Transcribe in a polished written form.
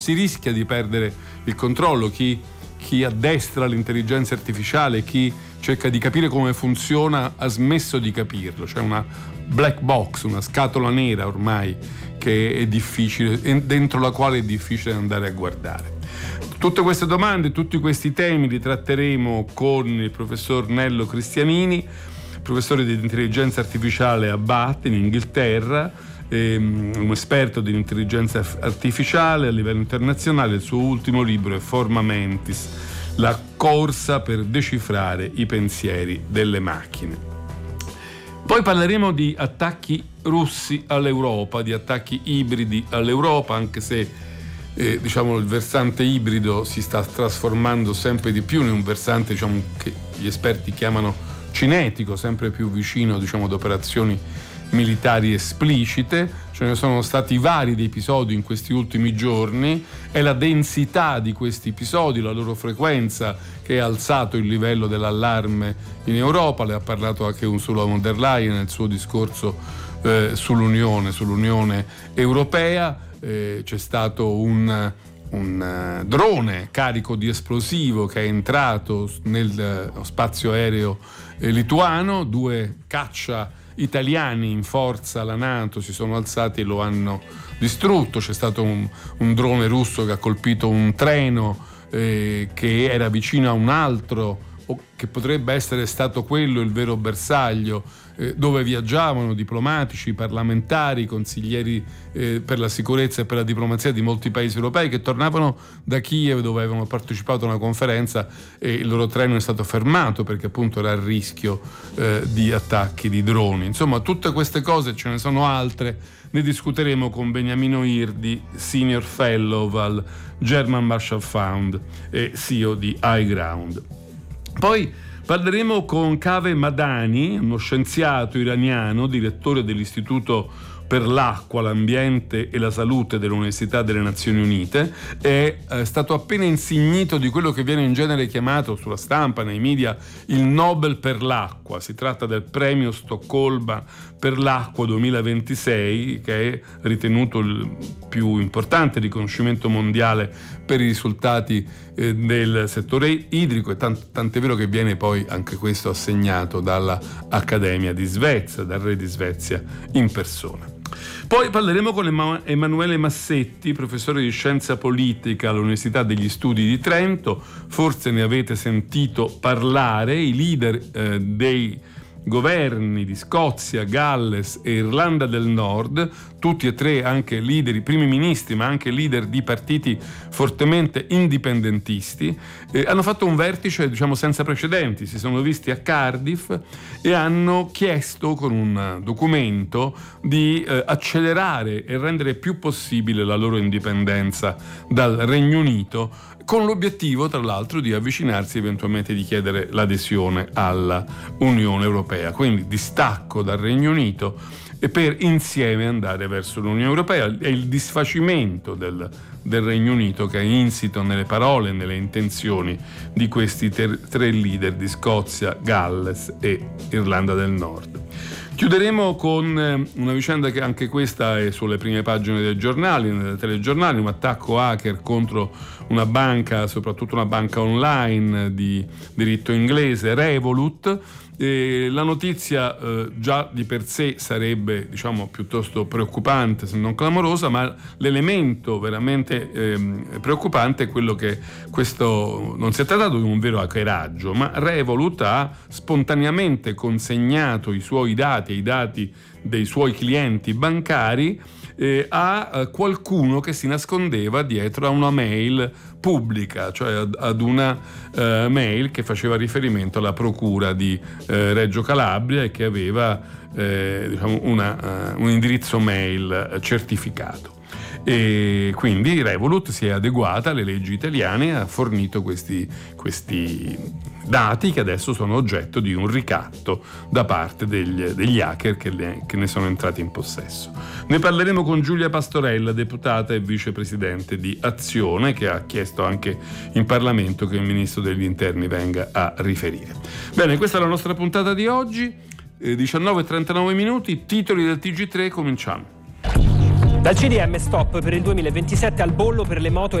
si rischia di perdere il controllo. Chi addestra l'intelligenza artificiale, chi cerca di capire come funziona, ha smesso di capirlo. C'è una black box, una scatola nera ormai che è difficile, dentro la quale è difficile andare a guardare. Tutte queste domande, tutti questi temi li tratteremo con il professor Nello Cristianini, professore di intelligenza artificiale a Bath in Inghilterra, un esperto di intelligenza artificiale a livello internazionale. Il suo ultimo libro è Forma Mentis, la corsa per decifrare i pensieri delle macchine. Poi parleremo di attacchi russi all'Europa, di attacchi ibridi all'Europa, anche se il versante ibrido si sta trasformando sempre di più in un versante che gli esperti chiamano cinetico, sempre più vicino ad operazioni militari esplicite. Ce ne sono stati vari di episodi in questi ultimi giorni. È la densità di questi episodi, la loro frequenza, che ha alzato il livello dell'allarme in Europa. Le ha parlato anche Ursula von der Leyen nel suo discorso sull'Unione Europea. C'è stato un drone carico di esplosivo che è entrato nel spazio aereo lituano. 2 caccia italiani in forza alla NATO si sono alzati e lo hanno distrutto. C'è stato un drone russo che ha colpito un treno che era vicino a un altro, o che potrebbe essere stato quello il vero bersaglio, dove viaggiavano diplomatici, parlamentari, consiglieri per la sicurezza e per la diplomazia di molti paesi europei che tornavano da Kiev, dove avevano partecipato a una conferenza, e il loro treno è stato fermato perché appunto era a rischio di attacchi di droni. Insomma, tutte queste cose, ce ne sono altre, ne discuteremo con Beniamino Irdi, Senior Fellow al German Marshall Fund e CEO di iGround. Poi parleremo con Kaveh Madani, uno scienziato iraniano, direttore dell'Istituto per l'acqua, l'ambiente e la salute dell'Università delle Nazioni Unite. È stato appena insignito di quello che viene in genere chiamato sulla stampa, nei media, il Nobel per l'acqua. Si tratta del premio Stoccolma per l'acqua 2026, che è ritenuto il più importante riconoscimento mondiale per i risultati del settore idrico, e tant'è vero che viene poi anche questo assegnato dall'Accademia di Svezia, dal re di Svezia in persona. Poi parleremo con Emanuele Massetti, professore di scienza politica all'Università degli Studi di Trento. Forse ne avete sentito parlare. I leader dei governi di Scozia, Galles e Irlanda del Nord, tutti e tre anche leader, primi ministri, ma anche leader di partiti fortemente indipendentisti, hanno fatto un vertice senza precedenti. Si sono visti a Cardiff e hanno chiesto con un documento di accelerare e rendere più possibile la loro indipendenza dal Regno Unito, con l'obiettivo, tra l'altro, di avvicinarsi, eventualmente di chiedere l'adesione alla Unione Europea. Quindi distacco dal Regno Unito e per insieme andare verso l'Unione Europea. È il disfacimento del Regno Unito che è insito nelle parole e nelle intenzioni di questi tre leader di Scozia, Galles e Irlanda del Nord. Chiuderemo con una vicenda che anche questa è sulle prime pagine dei giornali, nei telegiornali, un attacco hacker contro una banca, soprattutto una banca online di diritto inglese, Revolut. La notizia già di per sé sarebbe piuttosto preoccupante, se non clamorosa, ma l'elemento veramente preoccupante è quello che questo non si è trattato di un vero hackeraggio, ma Revolut ha spontaneamente consegnato i suoi dati e i dati dei suoi clienti bancari a qualcuno che si nascondeva dietro a una mail pubblica, cioè ad una mail che faceva riferimento alla procura di Reggio Calabria e che aveva un indirizzo mail certificato. E quindi Revolut si è adeguata alle leggi italiane e ha fornito questi dati che adesso sono oggetto di un ricatto da parte degli hacker che ne sono entrati in possesso. Ne parleremo con Giulia Pastorella, deputata e vicepresidente di Azione, che ha chiesto anche in Parlamento che il ministro degli Interni venga a riferire. Bene, questa è la nostra puntata di oggi, 19:39 minuti, titoli del TG3, cominciamo. Dal CDM stop per il 2027 al bollo per le moto